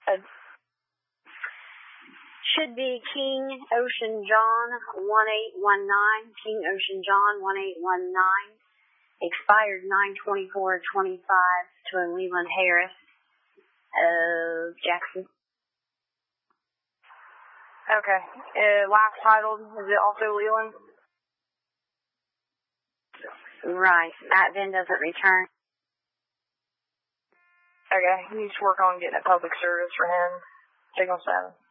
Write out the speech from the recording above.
Should be King Ocean John 1819. King Ocean John 1819. Expired 9/24/25 to Leland Harris of Jackson. Okay. Last titled, is it also Leland? Right. Matt Venn doesn't return. Okay. He needs to work on getting a public service for him. Signal 7.